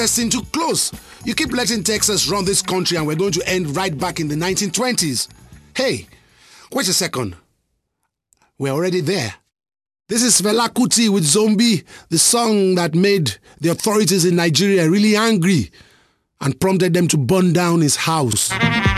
Testing too close. You keep letting Texas run this country and we're going to end right back in the 1920s. Hey, wait a second. We're already there. This is Fela Kuti with Zombie, the song that made the authorities in Nigeria really angry and prompted them to burn down his house.